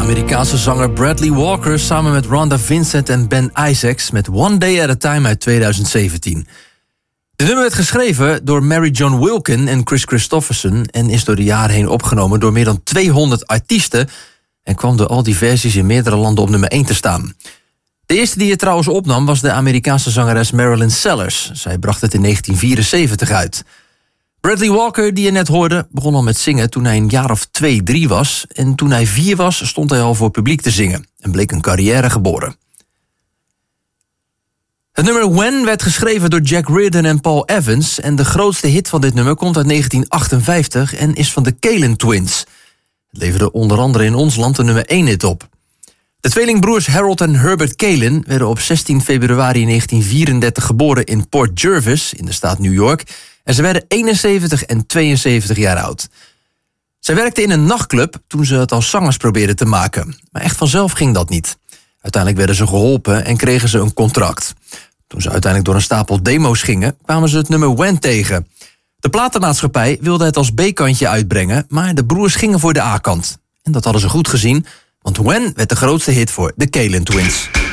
Amerikaanse zanger Bradley Walker samen met Rhonda Vincent en Ben Isaacs met One Day at a Time uit 2017. De nummer werd geschreven door Mary John Wilkin en Chris Christopherson en is door de jaren heen opgenomen door meer dan 200 artiesten en kwam door al die versies in meerdere landen op nummer 1 te staan. De eerste die het trouwens opnam was de Amerikaanse zangeres Marilyn Sellers. Zij bracht het in 1974 uit. Bradley Walker, die je net hoorde, begon al met zingen toen hij een jaar of 2, 3 was. En toen hij 4 was, stond hij al voor publiek te zingen en bleek een carrière geboren. Het nummer When werd geschreven door Jack Reardon en Paul Evans en de grootste hit van dit nummer komt uit 1958 en is van de Kalen Twins. Het leverde onder andere in ons land de nummer 1 hit op. De tweelingbroers Harold en Herbert Kalen werden op 16 februari 1934 geboren in Port Jervis in de staat New York en ze werden 71 en 72 jaar oud. Zij werkten in een nachtclub toen ze het als zangers probeerden te maken, maar echt vanzelf ging dat niet. Uiteindelijk werden ze geholpen en kregen ze een contract. Toen ze uiteindelijk door een stapel demo's gingen, kwamen ze het nummer When tegen. De platenmaatschappij wilde het als B-kantje uitbrengen, maar de broers gingen voor de A-kant. En dat hadden ze goed gezien, want When werd de grootste hit voor de Kalen Twins.